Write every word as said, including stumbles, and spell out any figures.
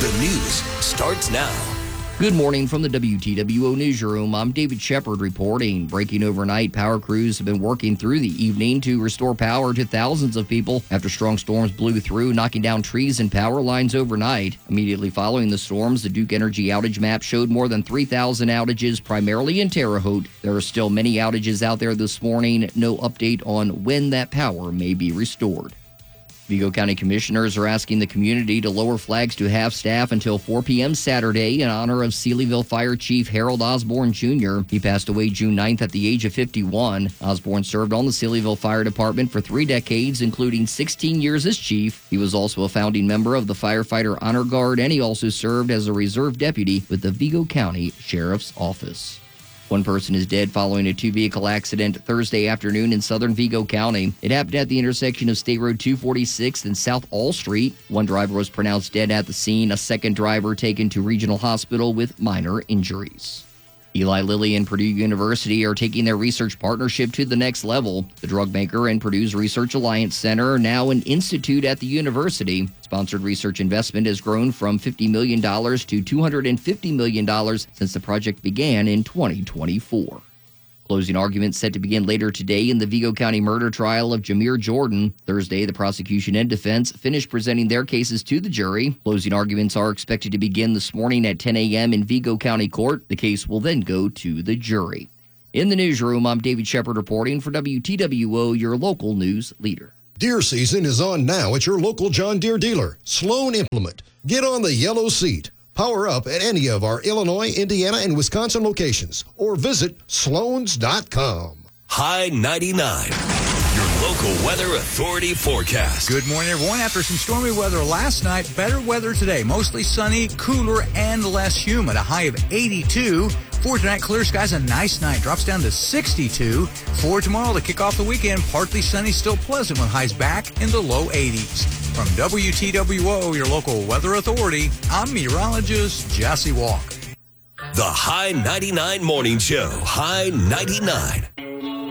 The news starts now. Good morning from the W T W O Newsroom. I'm David Shepard reporting. Breaking overnight, power crews have been working through the evening to restore power to thousands of people after strong storms blew through, knocking down trees and power lines overnight. Immediately following the storms, the Duke Energy outage map showed more than three thousand outages, primarily in Terre Haute. There are still many outages out there this morning. No update on when that power may be restored. Vigo County Commissioners are asking the community to lower flags to half staff until four p.m. Saturday in honor of Sealyville Fire Chief Harold Osborne Junior He passed away June ninth at the age of fifty-one. Osborne served on the Sealyville Fire Department for three decades, including sixteen years as chief. He was also a founding member of the Firefighter Honor Guard, and he also served as a reserve deputy with the Vigo County Sheriff's Office. One person is dead following a two-vehicle accident Thursday afternoon in southern Vigo County. It happened at the intersection of State Road two forty-six and South All Street. One driver was pronounced dead at the scene. A second driver taken to regional hospital with minor injuries. Eli Lilly and Purdue University are taking their research partnership to the next level. The drug maker and Purdue's Research Alliance Center are now an institute at the university. Sponsored research investment has grown from fifty million dollars to two hundred fifty million dollars since the project began in twenty twenty-four. Closing arguments set to begin later today in the Vigo County murder trial of Jamir Jordan. Thursday, the prosecution and defense finished presenting their cases to the jury. Closing arguments are expected to begin this morning at ten a.m. in Vigo County Court. The case will then go to the jury. In the newsroom, I'm David Shepard reporting for W T W O, your local news leader. Deer season is on now at your local John Deere dealer. Sloan Implement. Get on the yellow seat. Power up at any of our Illinois, Indiana, and Wisconsin locations or visit sloans dot com. High ninety-nine, your local weather authority forecast. Good morning, everyone. After some stormy weather last night, better weather today. Mostly sunny, cooler, and less humid. A high of eighty-two. For tonight, clear skies, a nice night. Drops down to sixty-two. For tomorrow, to kick off the weekend, partly sunny, still pleasant with highs back in the low eighties. From W T W O, your local weather authority, I'm meteorologist Jesse Walk. The High ninety-nine Morning Show. High ninety-nine.